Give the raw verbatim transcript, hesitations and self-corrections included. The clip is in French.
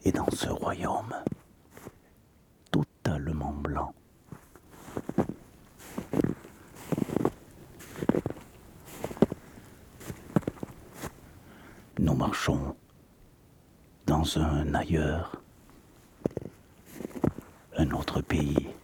Et dans ce royaume totalement blanc, nous marchons dans un ailleurs, un autre pays.